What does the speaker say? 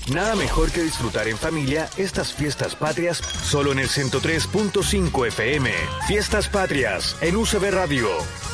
Nada mejor que disfrutar en familia estas fiestas patrias solo en el 103.5 FM. Fiestas Patrias en UCB Radio.